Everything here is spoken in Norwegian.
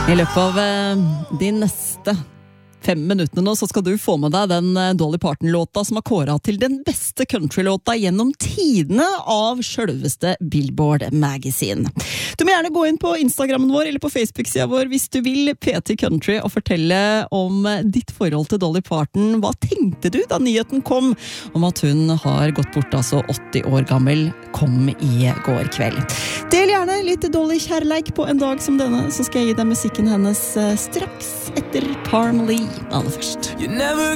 I løpet av de neste 5 minuttene nå, så skal du få med deg den Dolly Parton-låta som har kåret til den beste countrylåta gjennom tidene av selveste Billboard Magazine. Du må gjerne gå inn på Instagrammen vår eller på Facebook-siden vår hvis du vil, PT Country, og fortelle om ditt forhold til Dolly Parton. Hva tenkte du da nyheten kom om at hun har gått bort, altså 80 år gammel, kom i går kveld. Del gjerne litt Dolly-kjærleik på en dag som denne, så skal jeg gi deg musikken hennes straks etter Parmalee aller først.